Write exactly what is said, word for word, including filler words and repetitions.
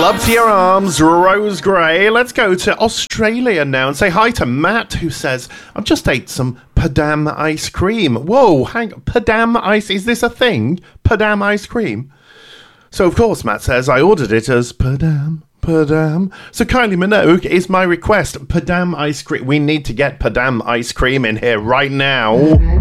Up to your arms, Rose Gray. Let's go to Australia now and say hi to Matt, who says, I've just ate some Padam ice cream. Whoa, hang on. Padam ice, is this a thing? Padam ice cream? So, of course, Matt says, I ordered it as Padam, Padam. So, Kylie Minogue is my request. Padam ice cream. We need to get Padam ice cream in here right now.